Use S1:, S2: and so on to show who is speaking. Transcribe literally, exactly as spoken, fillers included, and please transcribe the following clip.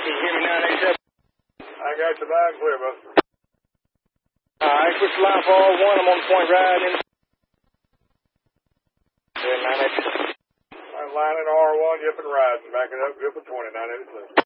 S1: you hear me nine eighty-seven?
S2: I got you loud and clear, Buster.
S1: All right, switch the line for all one. I'm on the point riding in. Yeah, nine eighty-seven.
S2: I'm lining R one, yipping riding. Back it up, good for twenty, nine eighty-seven.